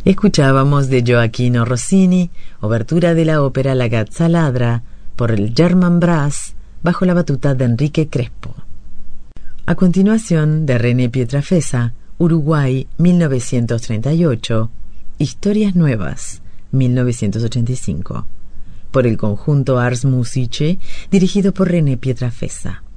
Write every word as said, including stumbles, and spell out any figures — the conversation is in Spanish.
Escuchábamos de Gioachino Rossini, obertura de la ópera La Gazza Ladra, por el German Brass, bajo la batuta de Enrique Crespo. A continuación, de René Pietrafesa, Uruguay, mil novecientos treinta y ocho, Historias Nuevas, mil novecientos ochenta y cinco, por el conjunto Ars Musicae, dirigido por René Pietrafesa.